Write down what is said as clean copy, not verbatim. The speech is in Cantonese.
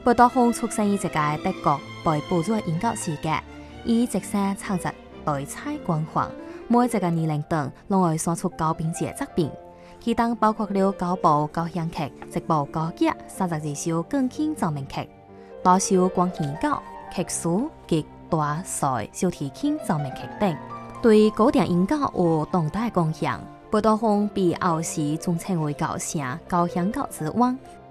报道风出生于一个德国被捕捉研究世界，伊一生创着对彩光环，每一个年龄段拢会选出高品质的作品，其中包括了9部交响曲、1部歌剧、32首钢琴奏鸣曲、多首光弦稿、曲书及大赛小提琴奏鸣曲等，对古典音乐有重大的贡献。报道风被后世尊称为交声交响乐之王。